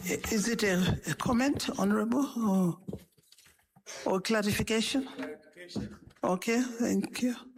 Is it a comment, Honorable, or clarification? Clarification. Okay, thank you.